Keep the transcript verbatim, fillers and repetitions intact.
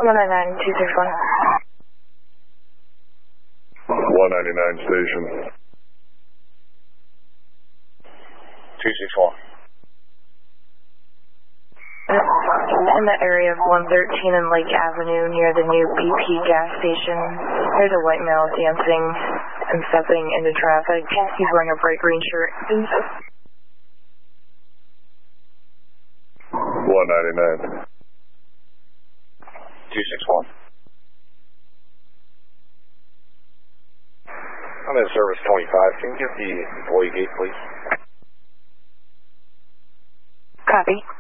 one nine nine, two six one. one ninety-nine station. two six one. In the area of one thirteen and Lake Avenue near the new B P gas station, there's a white male dancing and stepping into traffic. He's wearing a bright green shirt. one ninety-nine. two six one. I'm in service twenty-five. Can you give the employee gate, please? Copy.